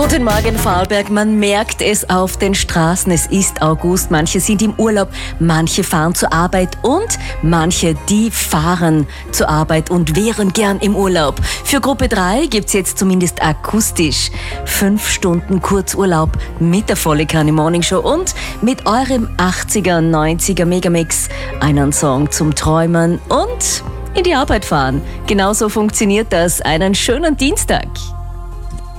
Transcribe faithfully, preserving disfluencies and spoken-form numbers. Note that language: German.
Guten Morgen, Vorarlberg. Man merkt es auf den Straßen. Es ist August. Manche sind im Urlaub, manche fahren zur Arbeit und manche, die fahren zur Arbeit und wären gern im Urlaub. Für Gruppe drei gibt's jetzt zumindest akustisch fünf Stunden Kurzurlaub mit der Volle Kanne Morning Show und mit eurem achtziger, neunziger Megamix einen Song zum Träumen und in die Arbeit fahren. Genauso funktioniert das. Einen schönen Dienstag.